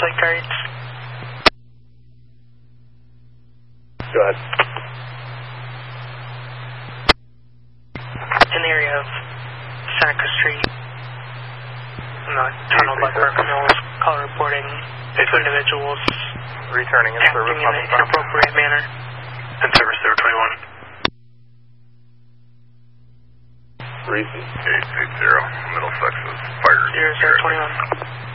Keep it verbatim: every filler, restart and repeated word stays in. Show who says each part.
Speaker 1: Lake Guards.
Speaker 2: Go ahead.
Speaker 1: In the area of Seneca Street, in the tunnel by Burke Mills, call reporting two individuals
Speaker 2: returning in service
Speaker 1: acting in an inappropriate manner.
Speaker 3: In service zero twenty-one.
Speaker 2: Reese.
Speaker 4: eight eight zero, Middlesex is fired.
Speaker 1: zero zero twenty-one.